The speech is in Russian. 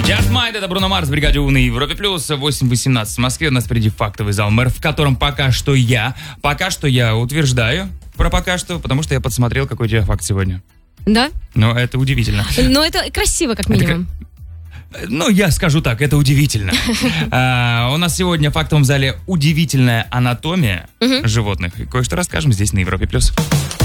Just Mind, это Бруно Марс, бригаде У на Европе Плюс, 8:18 в Москве. У нас впереди фактовый зал мэр, в котором пока что я утверждаю про пока что, потому что я подсмотрел, какой у тебя факт сегодня. Да? Но это удивительно. Но это красиво, как минимум. Ну, я скажу так, это удивительно. У нас сегодня в фактовом зале удивительная анатомия животных. И кое-что расскажем здесь на Европе Плюс.